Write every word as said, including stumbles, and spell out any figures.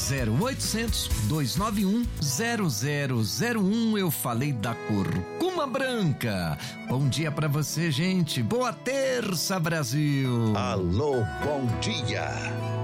zero oitocentos, dois nove um, zero zero zero um. Eu falei da curcuma branca. Bom dia pra você, gente. Boa terça, Brasil. Alô, bom dia.